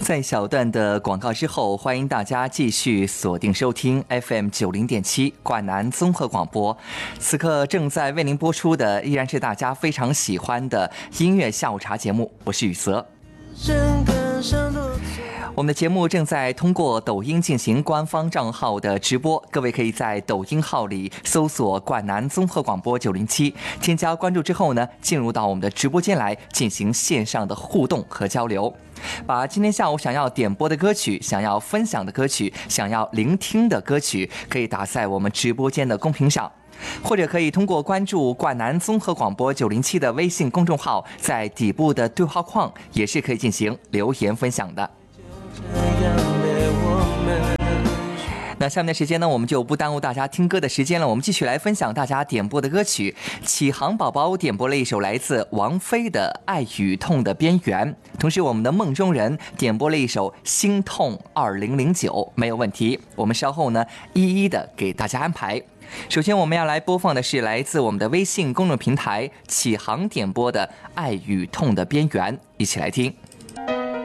在小段的广告之后，欢迎大家继续锁定收听 FM90.7灌南综合广播。此刻正在为您播出的依然是大家非常喜欢的音乐下午茶节目，我是雨泽。我们的节目正在通过抖音进行官方账号的直播，各位可以在抖音号里搜索灌南综合广播907，添加关注之后呢，进入到我们的直播间来进行线上的互动和交流，把今天下午想要点播的歌曲、想要分享的歌曲、想要聆听的歌曲，可以打在我们直播间的公屏上，或者可以通过关注灌南综合广播907的微信公众号，在底部的对话框也是可以进行留言分享的。那下面的时间呢，我们就不耽误大家听歌的时间了，我们继续来分享大家点播的歌曲。启航宝宝点播了一首来自王菲的《爱与痛的边缘》，同时我们的梦中人点播了一首《心痛2009》，没有问题，我们稍后呢一一的给大家安排。首先我们要来播放的是来自我们的微信公众平台启航点播的《爱与痛的边缘》，一起来听。